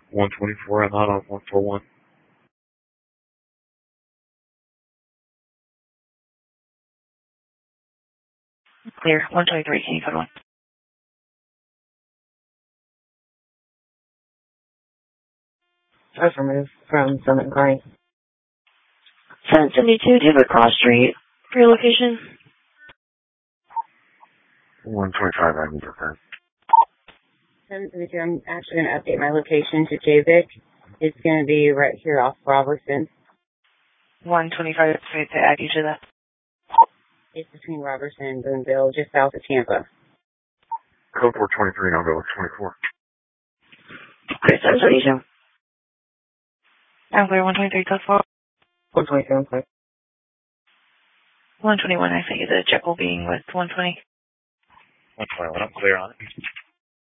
124, I'm out on 141. Clear. 123, can you code 1? Affirmative from Summit Gray. 772, do you have a cross street for your location? 125, I can get that. 772, I'm actually going to update my location to JVIC. It's going to be right here off Robertson. 125, to add you to that. It's between Robertson and Boonville, just south of Tampa. Code 423, and I'll go with 24. Okay, 772. I'm clear, 123, code 4. 122, I'm clear. 121, I sent you the check will being with 120. 121, I'm clear on it.